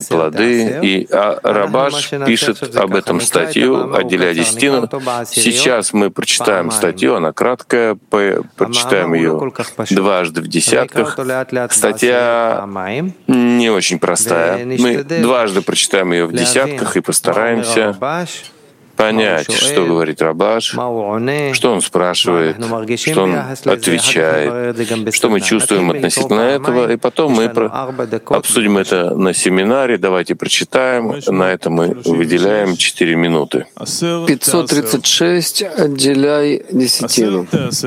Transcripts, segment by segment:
плоды. И Рабаш пишет об этом статью, отделяя десятину. Сейчас мы прочитаем статью, она краткая, прочитаем ее дважды в десятках. Статья не очень простая. Мы дважды прочитаем ее в десятках и постараемся понять, что говорит Рабаш, что он спрашивает, что он отвечает, что мы чувствуем относительно этого, и потом мы обсудим это на семинаре. Давайте прочитаем. На это мы выделяем 4 минуты. 536. Отделяй десятину.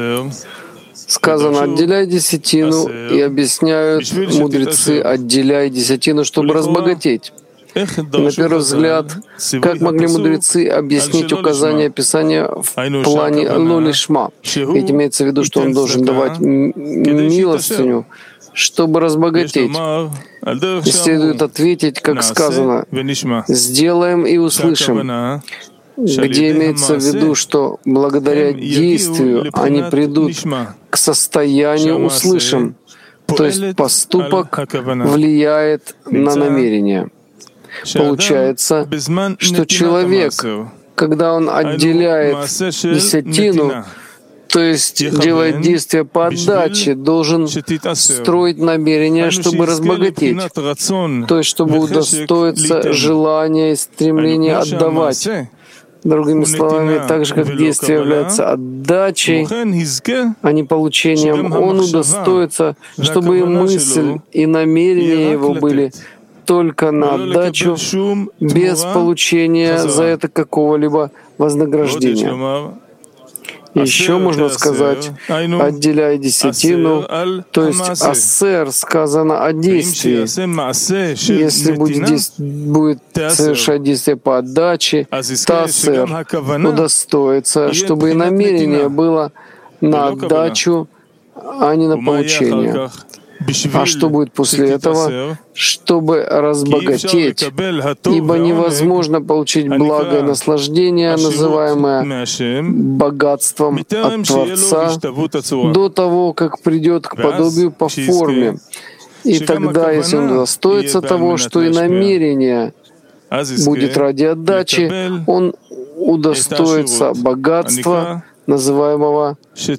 Сказано, отделяй десятину, и объясняют мудрецы, отделяй десятину, чтобы разбогатеть. На первый взгляд, как могли мудрецы объяснить указания Писания в плане «ло-лишма»? Ведь имеется в виду, что он должен давать милостыню, чтобы разбогатеть. И следует ответить, как сказано, «сделаем и услышим», где имеется в виду, что благодаря действию они придут к состоянию «услышим», то есть поступок влияет на намерение. Получается, что человек, когда он отделяет десятину, то есть делает действия по отдаче, должен строить намерение, чтобы разбогатеть, то есть чтобы удостоиться желания и стремления отдавать. Другими словами, так же, как действие является отдачей, а не получением, он удостоится, чтобы и мысль, и намерения его были только на отдачу, без получения за это какого-либо вознаграждения. Еще можно сказать, отделяй десятину, то есть ассер сказано о действии. Если будет совершать действие по отдаче, то ассер удостоится, чтобы и намерение было на отдачу, а не на получение. А что будет после этого? Чтобы разбогатеть, ибо невозможно получить благое наслаждение, называемое богатством от Творца, до того, как придет к подобию по форме. И тогда, если он удостоится того, что и намерение будет ради отдачи, он удостоится богатства, называемого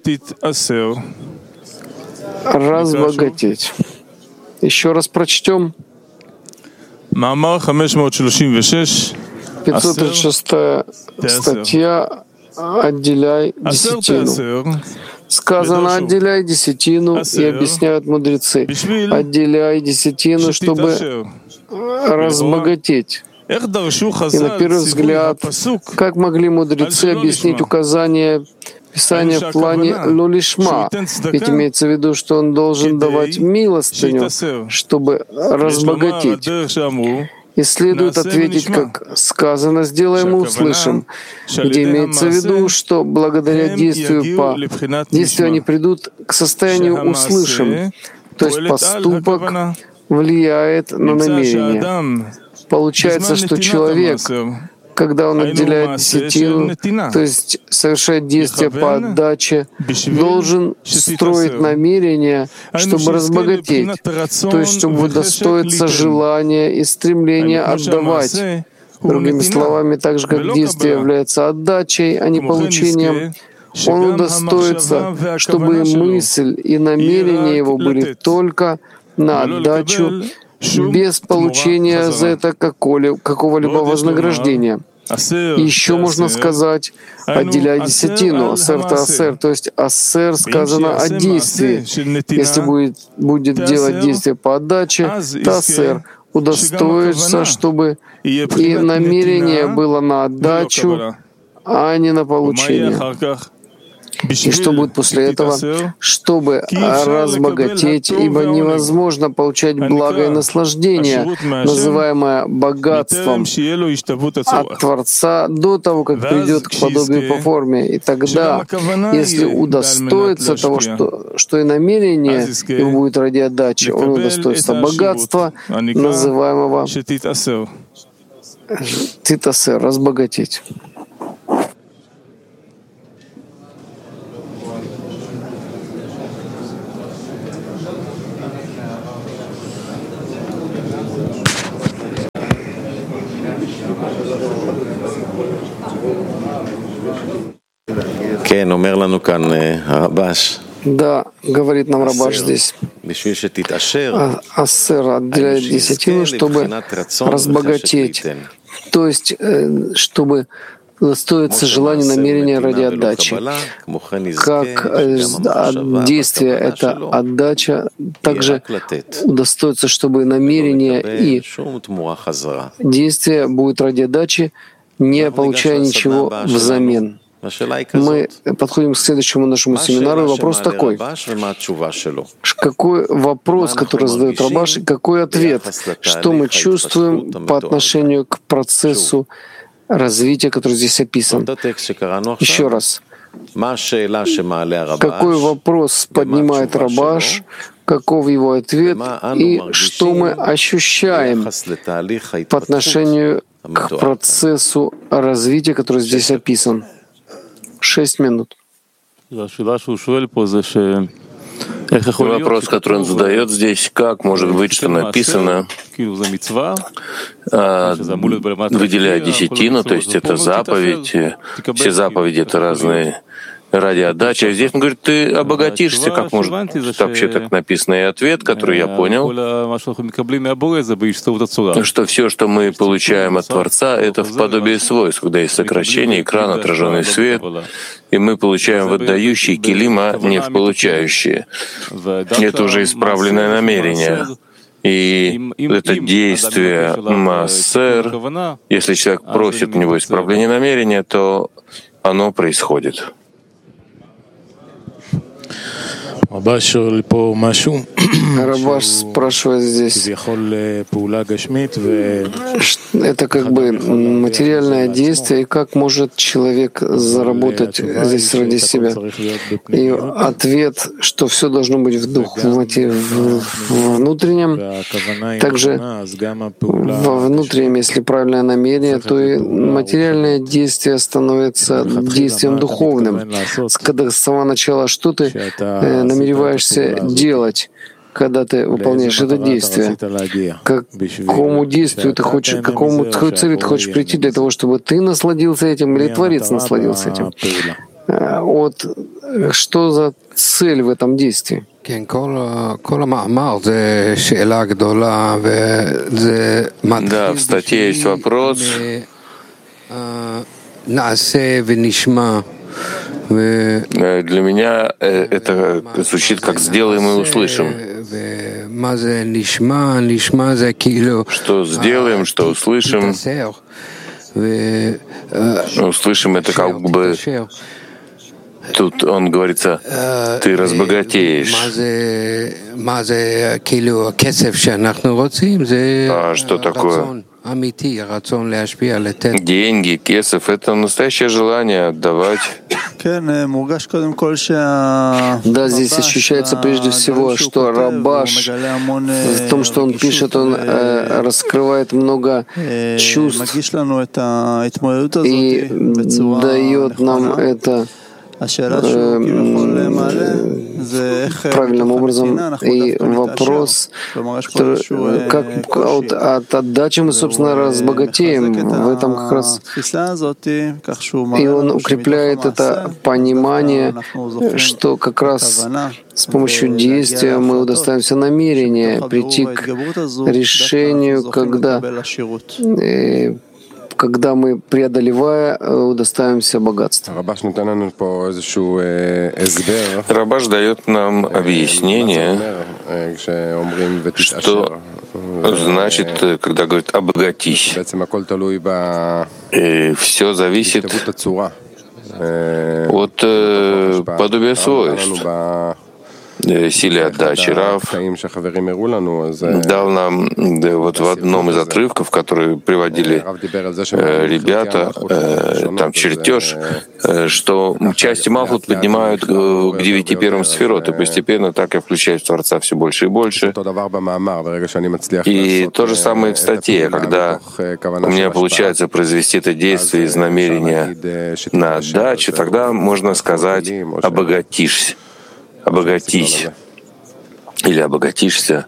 разбогатеть. Еще раз прочтем. 536 статья «Отделяй десятину». Сказано, отделяй десятину, и объясняют мудрецы. Отделяй десятину, чтобы разбогатеть. И на первый взгляд, как могли мудрецы объяснить указания Писания в плане «ло-лишма», ведь имеется в виду, что он должен давать милостыню, чтобы разбогатеть. И следует ответить, как сказано, «сделаем и услышим», где имеется в виду, что благодаря действию они придут к состоянию «услышим», то есть поступок влияет на намерение. Получается, что человек, когда он отделяет десятину, то есть совершает действия по отдаче, должен строить намерение, чтобы разбогатеть, то есть чтобы удостоиться желания и стремления отдавать. Другими словами, так же, как действие является отдачей, а не получением, он удостоится, чтобы и мысль, и намерения его были только на отдачу, без получения за это какого-либо вознаграждения. Еще можно сказать, отделяй десятину, ассер, то есть ассер сказано о действии. Если будет делать действие по отдаче, то ассер удостоится, чтобы и намерение было на отдачу, а не на получение. И что будет после этого? Чтобы разбогатеть, ибо невозможно получать благое наслаждение, называемое богатством от Творца, до того, как придет к подобию по форме. И тогда, если удостоится того, что и намерение его будет ради отдачи, он удостоится богатства, называемого титасер, разбогатеть. Да, говорит нам Рабаш здесь. Ассер отделяет десятину, чтобы разбогатеть. То есть, чтобы удостоиться желания, намерения ради отдачи. Как действие — это отдача, также удостоиться, чтобы намерение и действие будет ради отдачи, не получая ничего взамен. Мы подходим к следующему нашему семинару, и вопрос такой. Какой вопрос, который задает Рабаш, и какой ответ? Что мы чувствуем по отношению к процессу развития, который здесь описан? Еще раз. Какой вопрос поднимает Рабаш, каков его ответ, и что мы ощущаем по отношению к процессу развития, который здесь описан? 6 минут. Вопрос, который он задает здесь, как может быть, что написано, выделяя десятину, то есть это заповедь, все заповеди — это разные ради отдачи. А здесь он говорит, ты обогатишься, как может вообще так написано. И ответ, который я понял, что все, что мы получаем от Творца, это в подобии свойств, когда есть сокращение, экран, отраженный свет, и мы получаем в отдающие килим, а не в получающие. Это уже исправленное намерение. И это действие массер, если человек просит у него исправления намерения, то оно происходит. Рабаш спрашивает здесь, это как бы материальное действие, и как может человек заработать здесь ради себя? И ответ, что все должно быть в духе, в внутреннем, также во внутреннем, если правильное намерение, то и материальное действие становится действием духовным. Когда с самого начала что ты намереваешься делать, когда ты выполняешь это действие, к какому действию ты хочешь, к какому цели ты хочешь прийти для того, чтобы ты насладился этим или Творец насладился этим? Вот что за цель в этом действии? Да, в статье есть вопрос. Для меня это звучит как «сделаем и услышим». Что сделаем, что услышим. Услышим — это как бы... Тут он говорится, ты разбогатеешь. А что такое? Деньги, кесов — это настоящее желание отдавать. Да, здесь ощущается прежде всего, что Рабаш в том, что он пишет, он раскрывает много чувств и дает нам это правильным образом. И вопрос, как от отдачи мы, собственно, разбогатеем. В этом как раз и он укрепляет это понимание, что как раз с помощью действия мы удостоимся намерения прийти к решению, когда мы, преодолевая, удостаиваемся богатства. Рабаш дает нам объяснение, что значит, когда говорит «обогатись». И все зависит от подобия свойств. Силе отдачи. Рав дал нам вот в одном из отрывков, которые приводили ребята, там чертеж, что части Малхут поднимают к 9 первым сферот, и постепенно так я включаюсь в Творца все больше и больше. И то же самое в статье, когда у меня получается произвести это действие из намерения на отдачу, тогда можно сказать «обогатишься». Обогатись или обогатишься.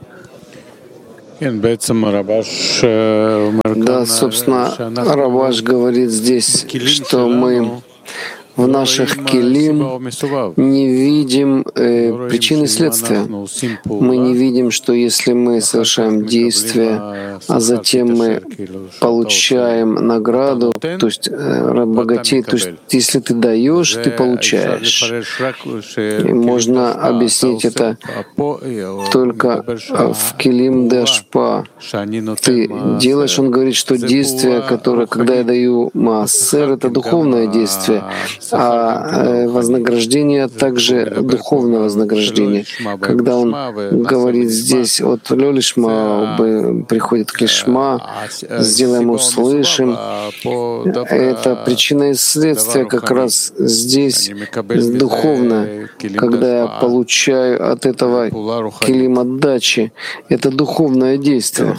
Да, собственно, Рабаш говорит здесь, что мы в наших келим не видим причины и следствия. Мы не видим, что если мы совершаем действие, а затем мы получаем награду, то есть богатей, то есть если ты даешь, ты получаешь. И можно объяснить это только в келим де ашпа. Ты делаешь, он говорит, что действие, которое, когда я даю маасер, это духовное действие, а вознаграждение также духовное вознаграждение. Когда он говорит здесь от лёлишма приходит к лишма, сделаем услышим, это причина и следствие как раз здесь духовное, когда я получаю от этого келим отдачи. Это духовное действие.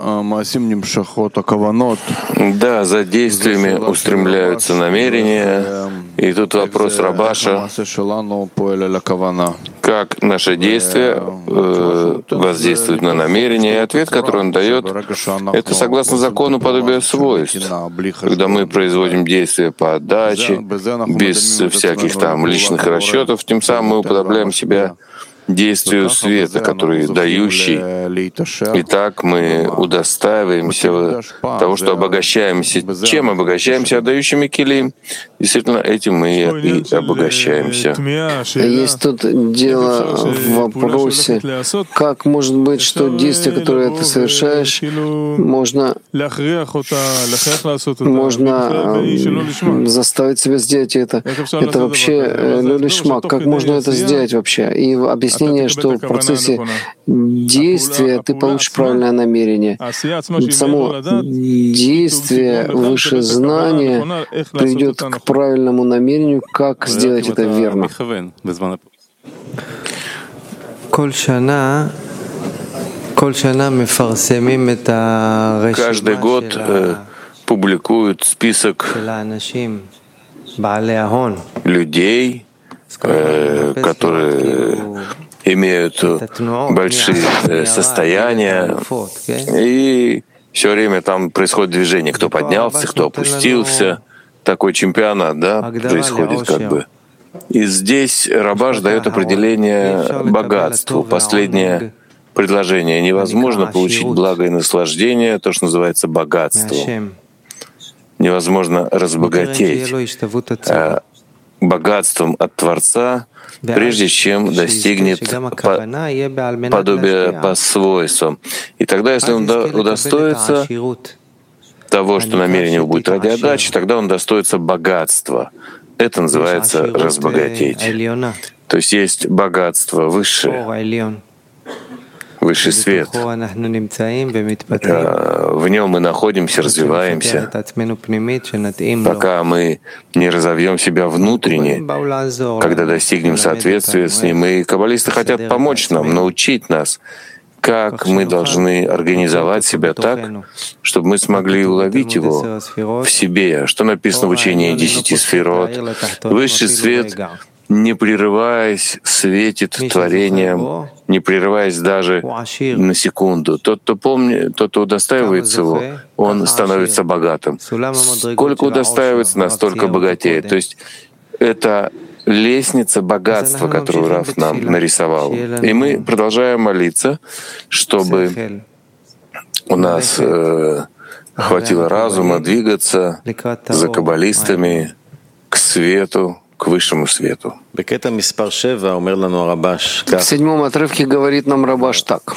Да, за действиями устремляются намерения. И тут вопрос Рабаша, как наше действие воздействует на намерение. И ответ, который он дает, это согласно закону подобия свойств. Когда мы производим действия по отдаче, без всяких там личных расчетов, тем самым мы уподобляем себя действию света, который дающий. И так мы удостаиваемся того, что обогащаемся. Чем обогащаемся? Отдающими келим. Действительно, этим мы и обогащаемся. Есть тут дело в вопросе, как может быть, что действие, которое ты совершаешь, можно заставить себя сделать это. Это вообще лишма. Как можно это сделать вообще? И объяснение, что в процессе действия ты получишь правильное намерение. Само действие выше знания приведет к правильному намерению, как сделать это верно. Каждый год публикуют список людей, которые имеют большие состояния, и все время там происходит движение, кто поднялся, кто опустился. Такой чемпионат, да, происходит как бы. И здесь Рабаш дает определение богатству. Последнее предложение. Невозможно получить благо и наслаждение, то, что называется богатством. Невозможно разбогатеть богатством от Творца, прежде чем достигнет подобия по свойствам. И тогда, если он удостоится того, что намерение его будет ради отдачи, тогда он достоится богатства. Это называется разбогатеть. То есть богатство высшее, высший свет. В нем мы находимся, развиваемся, пока мы не разовьем себя внутренне, когда достигнем соответствия с ним. И каббалисты хотят помочь нам, научить нас, как мы должны организовать себя так, чтобы мы смогли уловить его в себе. Что написано в учении 10 сферот? Высший свет, не прерываясь, светит творением, не прерываясь даже на секунду. Тот, кто удостаивается его, он становится богатым. Сколько удостаивается, настолько богатеет. То есть это лестница богатства, которую Рав нам нарисовал. И мы продолжаем молиться, чтобы у нас хватило разума двигаться за каббалистами к свету, к высшему свету. В 7-м отрывке говорит нам Рабаш так.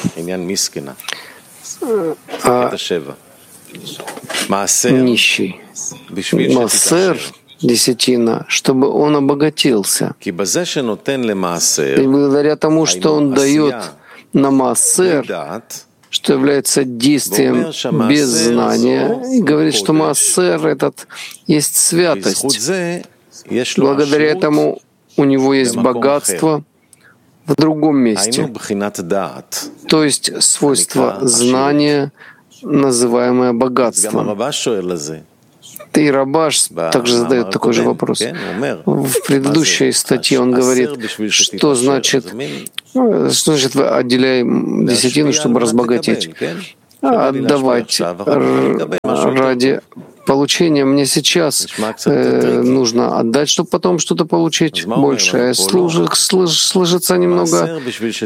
Нищий. Маасер, десятина, чтобы он обогатился. И благодаря тому, что он дает на маасер, что является действием без знания, и говорит, что маасер этот есть святость. Благодаря этому у него есть богатство в другом месте, то есть свойство знания, называемое богатством. И Рабаш также задает такой же вопрос. В предыдущей статье он говорит, что значит отделяй десятину, чтобы разбогатеть. Отдавать ради получения. Мне сейчас нужно отдать, чтобы потом что-то получить большее. Слышится немного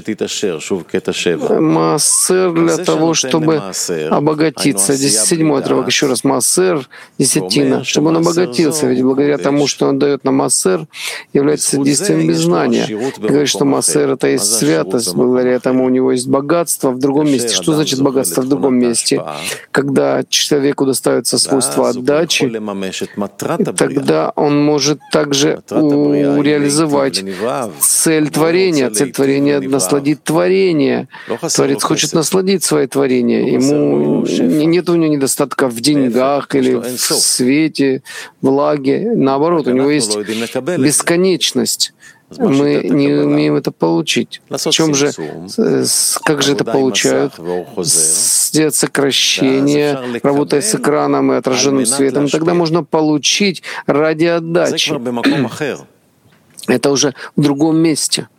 маасер для того, чтобы обогатиться. 7-й отрывок, еще раз, маасер, десятина, чтобы он обогатился. Ведь благодаря тому, что он дает нам маасер, является действием без знания. И говорит, что маасер — это есть святость, благодаря тому у него есть богатство в другом месте. Что значит богатство в другом месте? Когда человеку достается свойство отдачи, тогда он может также реализовать цель творения. Цель творения — насладить творение. Творец хочет насладить свое творение. Ему нет у него недостатка в деньгах или в свете, влаге. Наоборот, у него есть бесконечность. Мы не умеем это получить. В чем же, как же это получают? Сделать сокращение, работая с экраном и отраженным светом, тогда можно получить ради отдачи. Это уже в другом месте.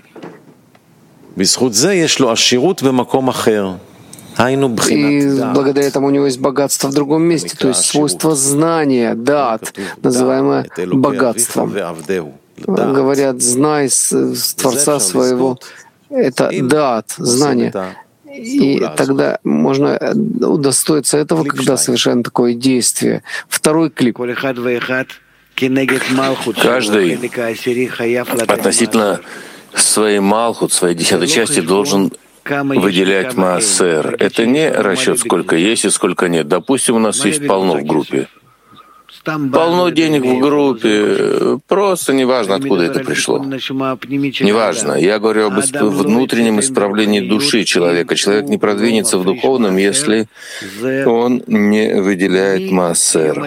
И благодаря этому у него есть богатство в другом месте, то есть свойство знания, дат, называемое богатством. Говорят, знай Творца своего, это дат, знание. И тогда можно удостоиться этого, когда совершаем такое действие. Второй клип. Каждый относительно своей малхут, своей 10-й части должен выделять маасер. Это не расчет, сколько есть и сколько нет. Допустим, у нас есть полно в группе. Полно денег в группе, просто неважно, откуда это пришло. Неважно. Я говорю об внутреннем исправлении души человека. Человек не продвинется в духовном, если он не выделяет маасер.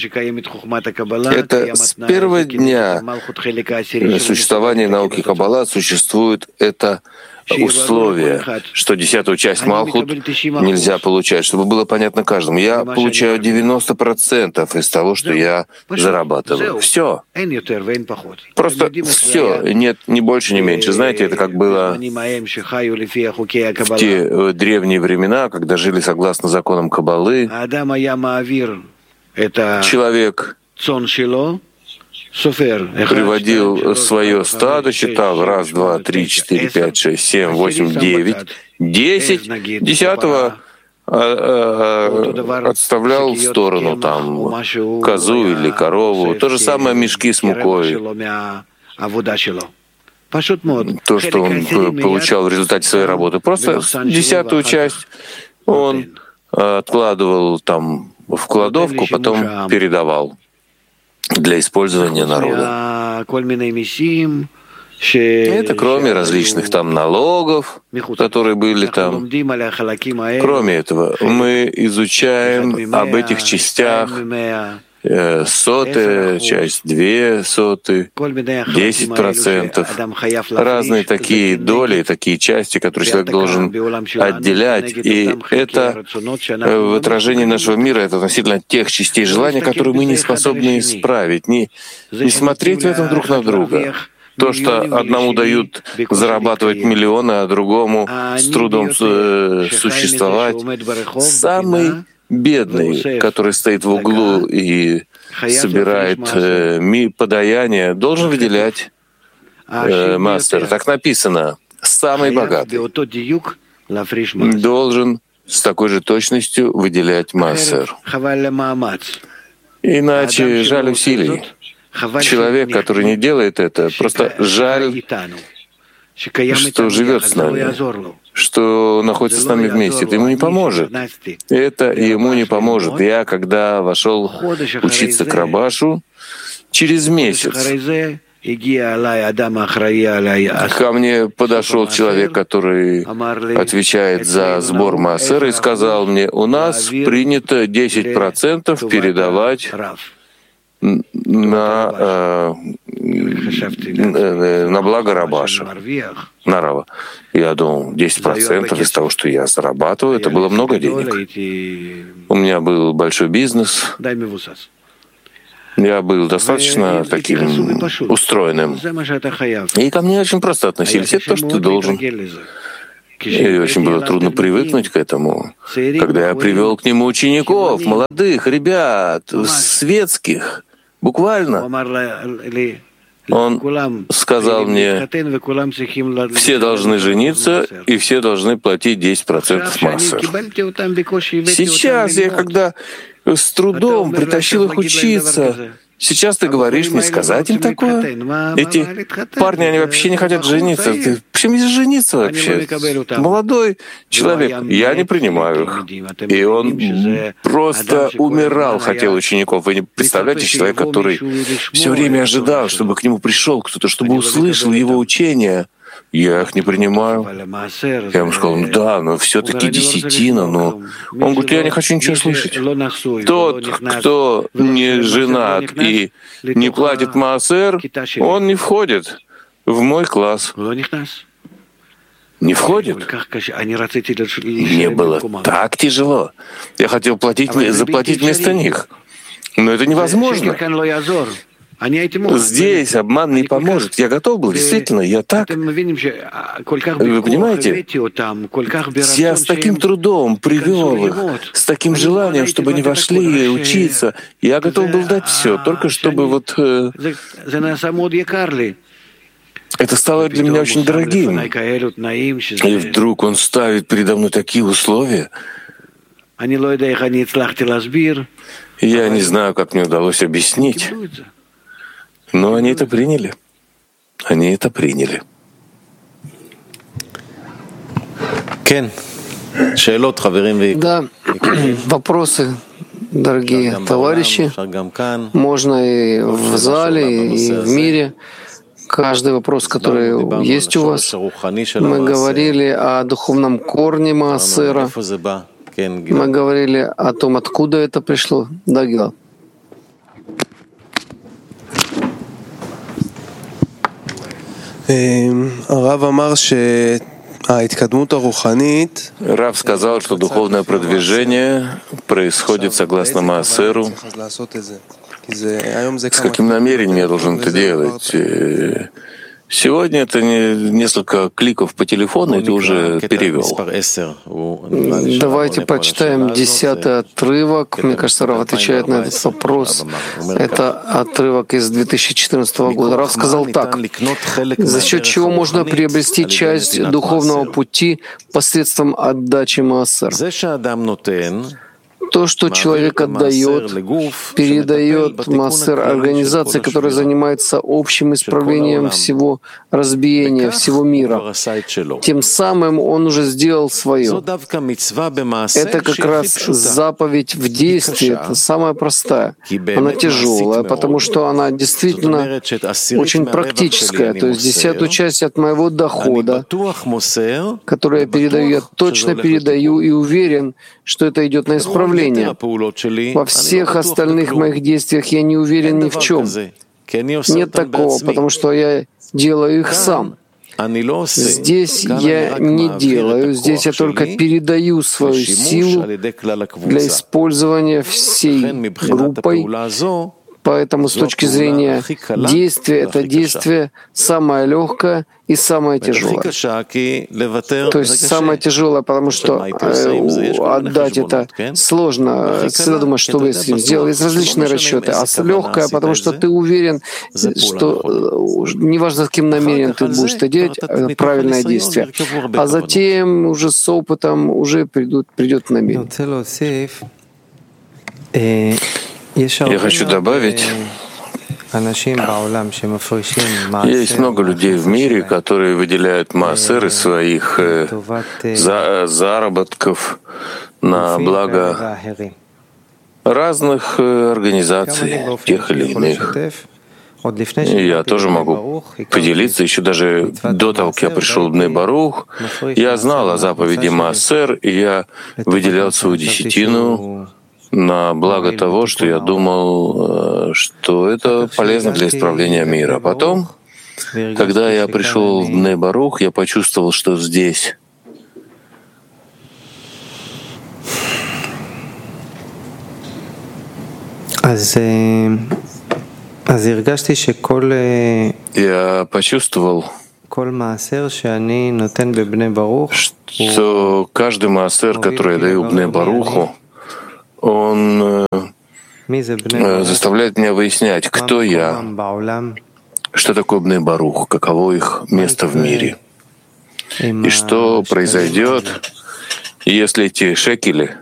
Это с первого дня существования науки Каббала существует это условие, что 10-ю часть Малхут нельзя получать, чтобы было понятно каждому. Я получаю 90% из того, что я зарабатываю. Все. Просто все. Нет ни больше, ни меньше. Знаете, это как было в те древние времена, когда жили согласно законам Каббалы. Человек приводил свое стадо, считал 1, 2, 3, 4, 5, 6, 7, 8, 9, 10, 10-го отставлял в сторону там козу или корову. То же самое мешки с мукой. То, что он получал в результате своей работы. Просто 10-ю часть он откладывал там в кладовку, потом передавал для использования народа. Это кроме различных там налогов, которые были там. Кроме этого, мы изучаем об этих частях 100-я часть, 200, 10%. Разные такие доли, такие части, которые человек должен отделять. И это в отражении нашего мира, это относительно тех частей желания, которые мы не способны исправить, не смотреть в этом друг на друга. То, что одному дают зарабатывать миллионы, а другому с трудом существовать. Самый бедный, который стоит в углу и собирает подаяние, должен выделять маасер. Так написано. Самый богатый должен с такой же точностью выделять маасер. Иначе жаль усилий. Человек, который не делает это, просто жаль, что живет с нами, что находится с нами вместе. Это ему не поможет. Это ему не поможет. Я, когда вошел учиться к Рабашу, через месяц ко мне подошел человек, который отвечает за сбор маасера, и сказал мне: у нас принято 10% передавать на благо Рабаша, на Рава. Я думал, 10% из того, что я зарабатываю, это было много денег. У меня был большой бизнес. Я был достаточно таким устроенным. И ко мне очень просто относились. Это то, что ты должен. И очень было трудно привыкнуть к этому. Когда я привел к нему учеников, молодых ребят, светских, буквально, он сказал мне, все должны жениться, и все должны платить 10% массер. Сейчас я, когда с трудом притащил их учиться, сейчас ты говоришь мне сказать им такое? Эти парни, они вообще не хотят жениться. Почему здесь жениться вообще? Молодой человек. Я не принимаю их. И он просто умирал, хотел учеников. Вы не представляете, человек, который все время ожидал, чтобы к нему пришел кто-то, чтобы услышал его учение. Я их не принимаю. Я ему сказал, ну да, но все-таки десятина, но... Он говорит, я не хочу ничего слышать. Тот, кто не женат и не платит маасер, он не входит в мой класс. Не входит. Мне было так тяжело. Я хотел заплатить вместо них. Но это невозможно. Здесь обман не поможет. Я готов был, действительно, я так. Вы понимаете, я с таким трудом привел их, с таким желанием, чтобы они вошли учиться. Я готов был дать все, только чтобы вот... Это стало для меня очень дорогим. И вдруг он ставит передо мной такие условия. Я не знаю, как мне удалось объяснить. Но они это приняли. Они это приняли. Да, вопросы, дорогие товарищи. Можно и в зале, и в мире. Каждый вопрос, который есть у вас. Мы говорили о духовном корне маасера. Мы говорили о том, откуда это пришло. Да, Гилад? Рав сказал, что духовное продвижение происходит согласно маасеру. С каким намерением я должен это делать? Сегодня это несколько кликов по телефону, и ты уже перевел. Давайте прочитаем 10-й отрывок. Мне кажется, Рав отвечает на этот вопрос. Это отрывок из 2014 года. Рав сказал так. За счет чего можно приобрести часть духовного пути посредством отдачи маасер? То, что человек отдает, передает маасер организации, которая занимается общим исправлением всего разбиения, всего мира. Тем самым он уже сделал свое. Это как раз заповедь в действии, это самая простая. Она тяжелая, потому что она действительно очень практическая. То есть 10-ю часть от моего дохода, которую я передаю, я точно передаю и уверен, что это идет на исправление. Во всех остальных моих действиях я не уверен ни в чем. Нет такого, потому что я делаю их сам. Здесь я не делаю, здесь я только передаю свою силу для использования всей группой. Поэтому с точки зрения действия, это действие самое легкое и самое тяжелое. То есть самое тяжелое, потому что отдать это сложно. Всегда думаешь, что вы с ним сделали. Есть различные расчеты. А легкое, потому что ты уверен, что неважно, с каким намерением ты будешь это делать, правильное действие. А затем уже с опытом уже придет намерение. Я хочу добавить, есть много людей в мире, которые выделяют маасер из своих заработков на благо разных организаций, тех или иных. И я тоже могу поделиться. Еще даже до того, как я пришел в Бней Барух, я знал о заповеди маасер, и я выделял свою десятину на благо того, что я думал, что это полезно для исправления мира. Потом, когда я пришел в Бней Барух, я почувствовал, что здесь я почувствовал, что каждый маасер, который я даю Бней Баруху, он заставляет меня выяснять, кто я, что такое Бней Барух, каково их место в мире, и что произойдет, если эти шекели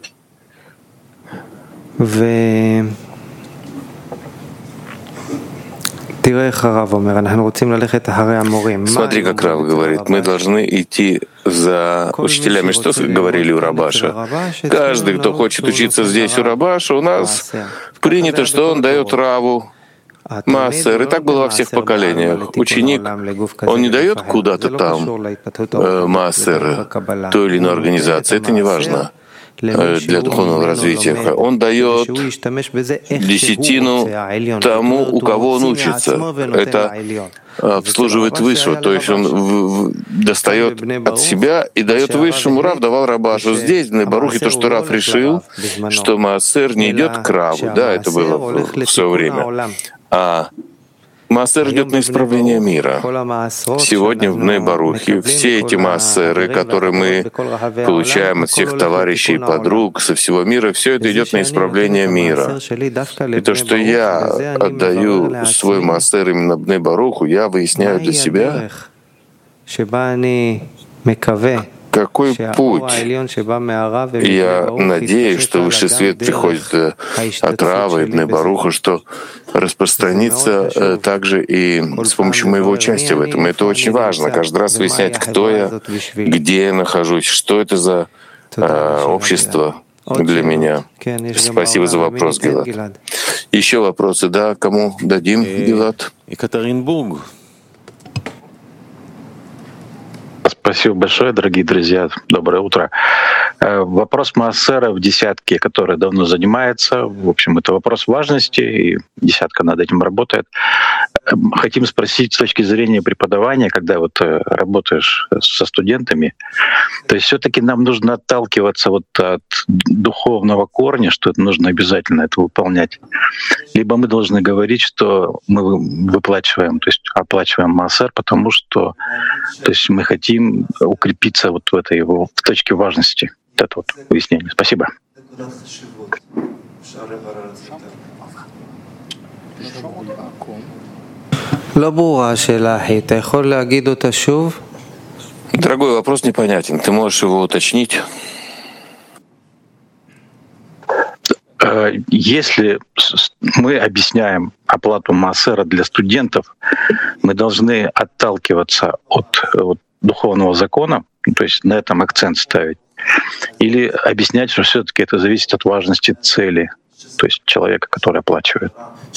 Смотри, как Рав говорит, мы должны идти за учителями. Что говорили у Рабаша? Каждый, кто хочет учиться здесь у Рабаша, у нас принято, что он дает Раву маасер. И так было во всех поколениях. Ученик, он не дает куда-то там маасер той или иной организации. Это не важно для духовного развития. Он дает десятину тому, у кого он учится. Это обслуживает высшего, то есть он достает от себя и дает высшему. Рав давал Рабашу. Здесь, в Барухе, то, что Рав решил, что маасер не идет к Раву. Да, это было в свое время. А маасер идет на исправление мира. Сегодня в Бней Барухе все эти маасеры, которые мы получаем от всех товарищей и подруг со всего мира, все это идет на исправление мира. И то, что я отдаю свой маасер именно Бней Баруху, я выясняю для себя, какой путь. Я надеюсь, что высший свет приходит от Рава и Бней Баруха, что распространится также и с помощью моего участия в этом. И это очень важно, каждый раз выяснять, кто я, где я нахожусь, что это за общество для меня. Спасибо за вопрос, Гилад. Еще вопросы, да? Кому дадим, Гилад? Екатеринбург. Спасибо большое, дорогие друзья. Доброе утро. Вопрос маасера в десятке, который давно занимается. В общем, это вопрос важности, и десятка над этим работает. Хотим спросить с точки зрения преподавания, когда вот работаешь со студентами, то есть все-таки нам нужно отталкиваться вот от духовного корня, что это нужно обязательно это выполнять. Либо мы должны говорить, что мы выплачиваем, то есть оплачиваем маасер, потому что то есть мы хотим укрепиться вот в этой его в точке важности. Вот это вот выяснение. Спасибо. Дорогой, вопрос непонятен. Ты можешь его уточнить? Если мы объясняем оплату маасера для студентов, мы должны отталкиваться от духовного закона, то есть на этом акцент ставить, или объяснять, что все-таки это зависит от важности цели, то есть человека, который оплачивает.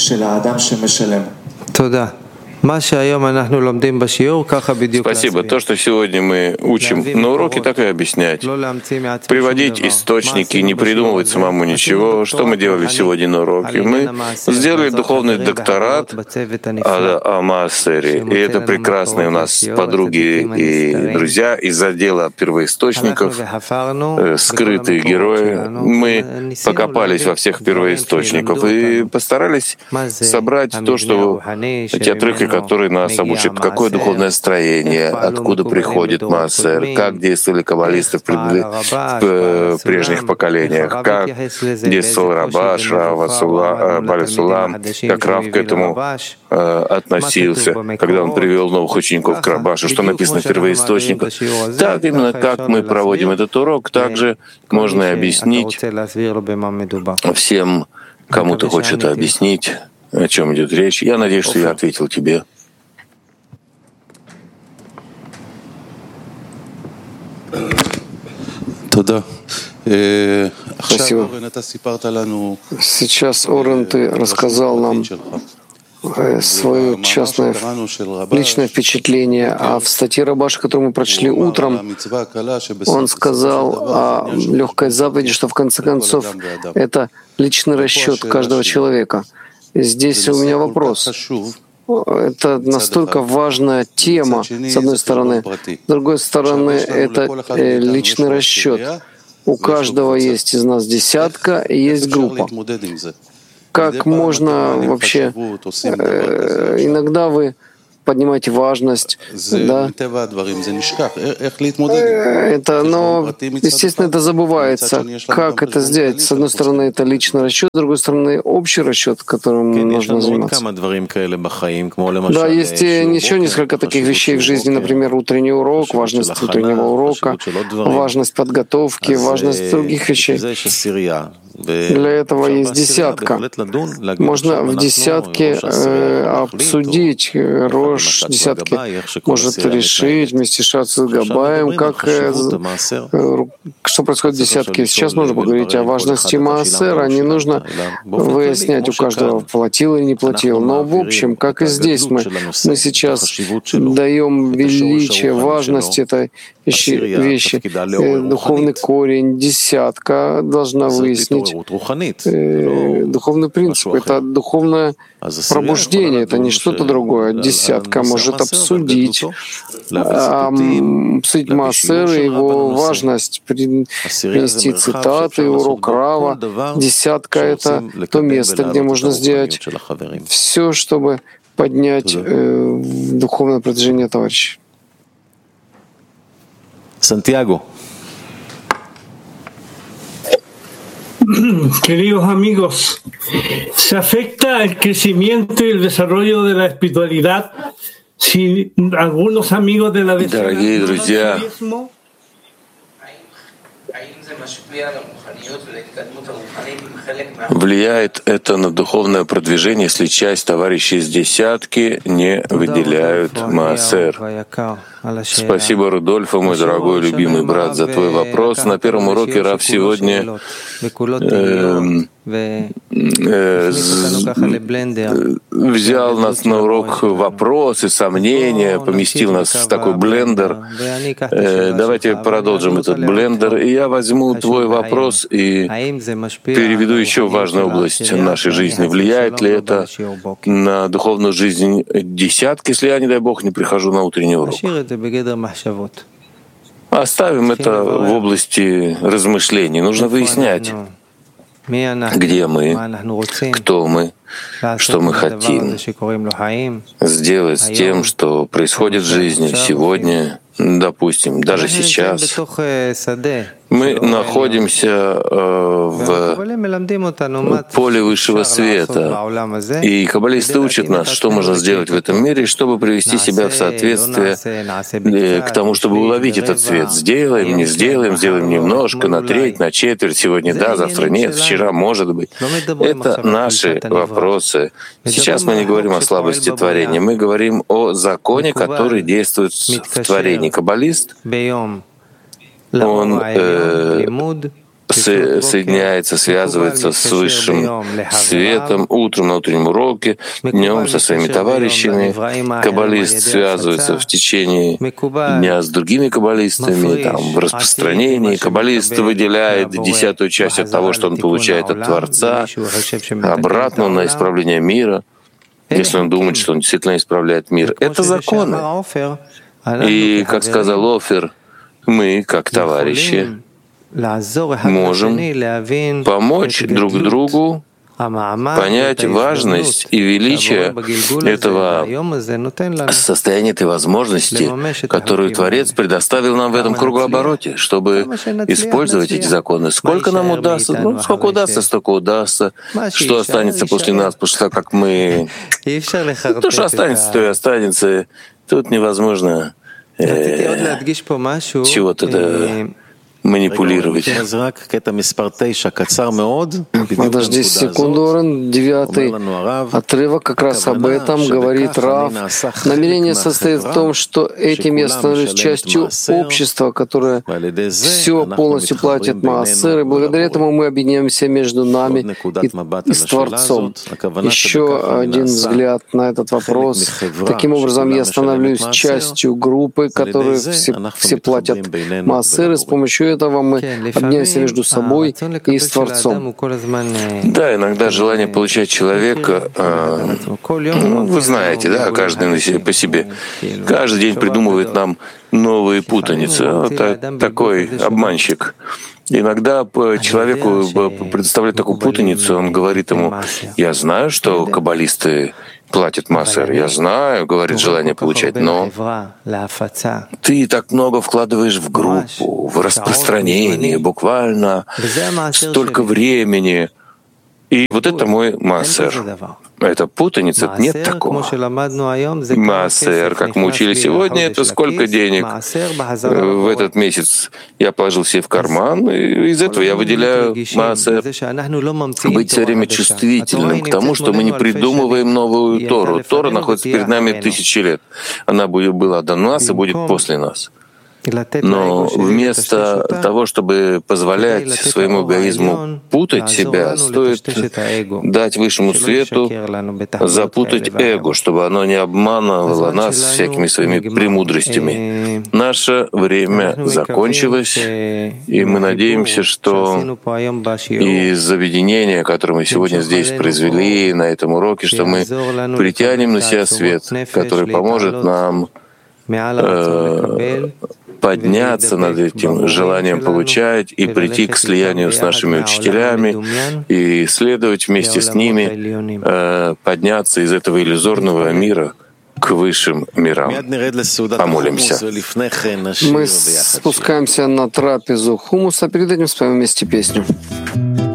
Спасибо. То, что сегодня мы учим на уроке, так и объяснять. Приводить источники, не придумывать самому ничего. Что мы делали сегодня на уроке? Мы сделали духовный докторат о маасере. И это прекрасные у нас подруги и друзья из отдела первоисточников, скрытые герои. Мы покопались во всех первоисточниках и постарались собрать то, что эти отрывки, которые нас обучат, какое духовное строение, откуда приходит маасер, как действовали каббалисты в прежних поколениях, как действовал Рабаш, Бали Сулам, как Рав к этому относился, когда он привел новых учеников к Рабашу, что написано в первоисточниках. Так, именно как мы проводим этот урок, также можно и объяснить всем, кому ты хочешь это объяснить, о чем идет речь. Я надеюсь, что я ответил тебе. Спасибо. Сейчас, Орен, ты рассказал нам свое частное, личное впечатление. А в статье Рабаша, которую мы прочли утром, он сказал о легкой заповеди, что в конце концов это личный расчет каждого человека. Здесь у меня вопрос. Это настолько важная тема, с одной стороны. С другой стороны, это личный расчет. У каждого есть из нас десятка и есть группа. Как можно вообще... Иногда вы поднимать важность. Да. Это, но, естественно, это забывается. Как это сделать? С одной стороны, это личный расчет, с другой стороны, общий расчет, которым нужно заниматься. Да, есть еще несколько таких вещей в жизни, например, утренний урок, важность утреннего урока, важность подготовки, важность других вещей. Для этого есть десятка. Можно в десятке обсудить, Рош десятки может решить вместе с Шаци Габаем, что происходит в десятке. Сейчас нужно поговорить о важности Маасера. Не нужно выяснять у каждого, платил или не платил. Но в общем, как и здесь, мы сейчас даем величие, важность этой вещи. Духовный корень, десятка должна выяснить духовный принцип. Это духовное пробуждение, это не что-то другое. Десятка может обсудить Маасер и его важность, принести цитаты, урок Рава. Десятка — это то место, где можно сделать все, чтобы поднять духовное продвижение товарищей. Santiago. Queridos amigos, ¿se afecta el crecimiento y el desarrollo de la espiritualidad si algunos amigos de la Дорогие друзья, влияет это на духовное продвижение, если часть товарищей из десятки не выделяют Маасер? Спасибо, Рудольфа, мой дорогой любимый брат, за твой вопрос. На первом уроке Рав сегодня взял нас на урок вопросы, сомнения, поместил нас в такой блендер. Давайте продолжим этот блендер. И я возьму твой вопрос и переведу еще в важную область нашей жизни. Влияет ли это на духовную жизнь десятки, если я, не дай Бог, не прихожу на утренний урок? Оставим это в области размышлений. Нужно выяснять, где мы, кто мы, что мы хотим сделать с тем, что происходит в жизни сегодня, допустим, даже сейчас. Мы находимся в поле высшего света, и каббалисты учат нас, что можно сделать в этом мире, чтобы привести себя в соответствие к тому, чтобы уловить этот свет. Сделаем, не сделаем, сделаем немножко, на треть, на четверть, сегодня да, завтра нет, вчера может быть. Это наши вопросы. Сейчас мы не говорим о слабости творения, мы говорим о законе, который действует в творении. Каббалист, он соединяется, связывается с высшим светом утром на утреннем уроке, днем со своими товарищами. Каббалист связывается в течение дня с другими каббалистами, там, в распространении. Каббалист выделяет 10-ю часть от того, что он получает от Творца, обратно на исправление мира, если он думает, что он действительно исправляет мир. Это законы. И, как сказал Офер, мы, как товарищи, можем помочь друг другу понять важность и величие этого состояния, этой возможности, которую Творец предоставил нам в этом кругообороте, чтобы использовать эти законы. Сколько нам удастся? Ну, сколько удастся, столько удастся. Что останется после нас, после того, как мы... То, что останется, то и останется. Тут невозможно чего-то манипулировать. Подожди секунду, Орен. 9-й отрывок как раз об этом говорит Рав. Намерение состоит в том, что этим я становлюсь частью общества, которое все полностью платит Маасер, и благодаря этому мы объединяемся между нами и с Творцом. Еще один взгляд на этот вопрос. Таким образом, я становлюсь частью группы, которые все платят Маасер, и с помощью этого мы объединяемся между собой и с Творцом. Да, иногда желание получать человека, вы знаете, да, каждый по себе. Каждый день придумывает нам новые путаницы. Это такой обманщик. Иногда человеку предоставляет такую путаницу, он говорит ему: я знаю, что каббалисты платит массер. Я знаю, говорит, желание получать, но ты так много вкладываешь в группу, в распространение, буквально столько времени. И вот это мой массер. Это путаница, нет такого. Массер, как мы учили сегодня, это сколько денег в этот месяц я положил себе в карман, и из этого я выделяю массер. Быть все время чувствительным к тому, что мы не придумываем новую Тору. Тора находится перед нами 1000 лет. Она была до нас и будет после нас. Но вместо того, чтобы позволять своему эгоизму путать себя, стоит дать высшему свету запутать эго, чтобы оно не обманывало нас всякими своими премудростями. Наше время закончилось, и мы надеемся, что из объединения, которое мы сегодня здесь произвели на этом уроке, что мы притянем на себя свет, который поможет нам подняться над этим желанием получать и прийти к слиянию с нашими учителями и следовать вместе с ними, подняться из этого иллюзорного мира к высшим мирам. Помолимся. Мы спускаемся на трапезу хумуса, перед этим споем вместе песню.